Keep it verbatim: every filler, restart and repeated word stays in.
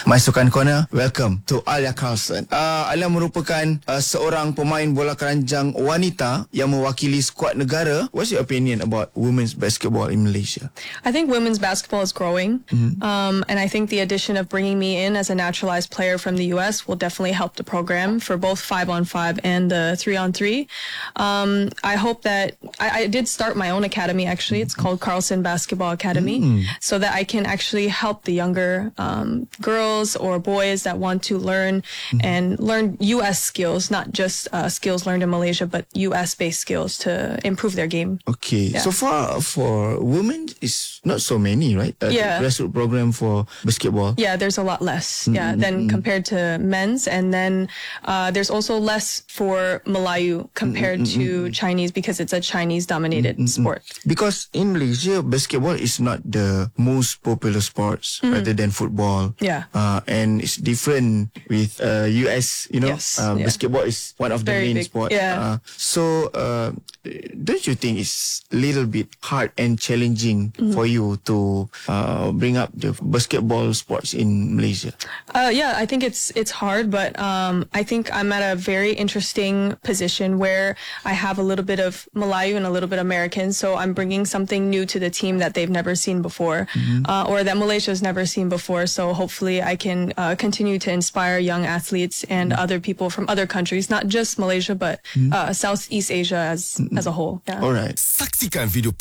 My Sukan Corner. Welcome to Alia Carlson. Uh, Alia merupakan uh, seorang pemain bola keranjang wanita yang mewakili skuad negara. What's your opinion about women's basketball in Malaysia? I think women's basketball is growing, mm-hmm. um, and I think the addition of bringing me in as a naturalized player from the U S will definitely help the program for both five on five and the three on three. Um, I hope that I, I did start my own academy. Actually, it's called Carlson Basketball Academy, mm. so that I can actually help the younger um, girls or boys that want to learn mm. and learn U S skills, not just uh, skills learned in Malaysia, but U S-based skills to improve their game. Okay, yeah. So far for women, it's not so many, right? Uh, yeah. The grassroots program for basketball. Yeah, there's a lot less. Mm-hmm. Yeah, than compared to men's, and then uh, there's also less for Malayu compared mm-hmm. to Chinese because it's a Chinese-dominated mm-hmm. sport. Because in Malaysia, basketball is not the most popular sports mm-hmm. rather than football. Yeah. Uh, and it's different with uh, U S, you know. Yes. Uh, yeah. Basketball is one of Very the main big. sports. Yeah. Uh, so, uh, don't you think it's a little bit hard and challenging mm-hmm. for you to uh, bring up the basketball sports in Malaysia? Uh, yeah, I think it's it's hard, but um, I think I'm at a very interesting position where I have a little bit of Malayu and a little bit American, so I'm bringing something new to the team that they've never seen before, mm-hmm. uh, or that Malaysia's never seen before. So hopefully I can uh, continue to inspire young athletes and mm-hmm. other people from other countries, not just Malaysia, but mm-hmm. uh, Southeast Asia as mm-hmm. as a whole. Yeah. All right. Saksikan video